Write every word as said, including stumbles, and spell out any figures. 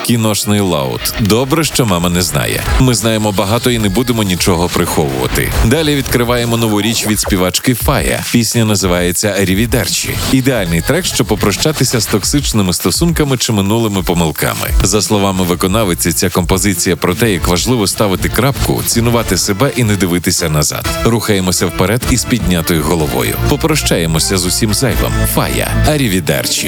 Кіношний лаут. Добре, що мама не знає. Ми знаємо багато і не будемо нічого приховувати. Далі відкриваємо нову річ від співачки Фая. Пісня називається «Арівідерчі». Ідеальний трек, щоб попрощатися з токсичними стосунками чи минулими помилками. За словами виконавиці, ця композиція про те, як важливо ставити крапку, цінувати себе і не дивитися назад. Рухаємося вперед із піднятою головою. Попрощаємося з усім зайвим. Фая. «Арівідерчі».